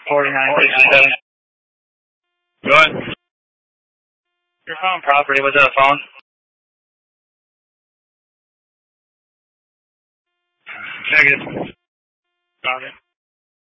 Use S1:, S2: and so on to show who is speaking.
S1: 4967.
S2: Go ahead.
S1: Your phone property, was that a phone?
S2: Negative.
S1: Okay.